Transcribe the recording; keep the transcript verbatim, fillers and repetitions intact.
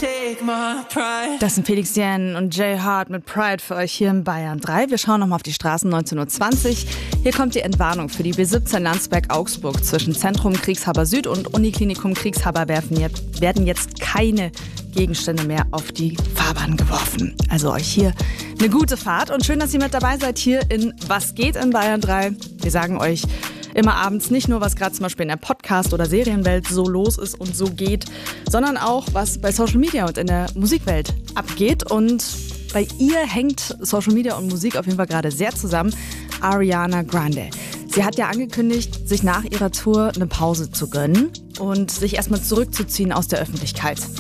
Das sind Felix Jähn und Jay Hart mit Pride für euch hier in Bayern drei. Wir schauen nochmal auf die Straßen, neunzehn Uhr zwanzig. Hier kommt die Entwarnung für die B siebzehn Landsberg-Augsburg. Zwischen Zentrum Kriegshaber Süd und Uniklinikum Kriegshaber werden jetzt keine Gegenstände mehr auf die Fahrbahn geworfen. Also euch hier eine gute Fahrt und schön, dass ihr mit dabei seid hier in Was geht in Bayern drei. Wir sagen euch immer abends nicht nur, was gerade zum Beispiel in der Podcast- oder Serienwelt so los ist und so geht, sondern auch, was bei Social Media und in der Musikwelt abgeht. Und bei ihr hängt Social Media und Musik auf jeden Fall gerade sehr zusammen. Ariana Grande. Sie hat ja angekündigt, sich nach ihrer Tour eine Pause zu gönnen und sich erstmal zurückzuziehen aus der Öffentlichkeit.